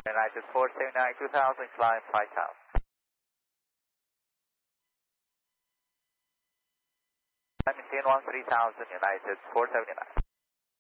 United 479, 2000, climb 5000. Maintain 3000, United 479.